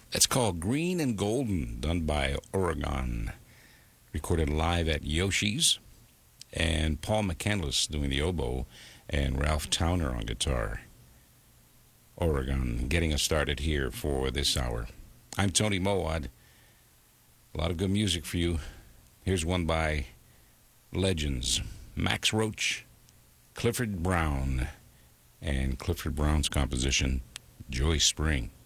It's called Green and Golden, done by Oregon. Recorded live at Yoshi's. And Paul McCandless doing the oboe, and Ralph Towner on guitar. Oregon, getting us started here for this hour. I'm Tony Mowad. A lot of good music for you. Here's one by legends. Max Roach, Clifford Brown, and Clifford Brown's composition, Joy Spring.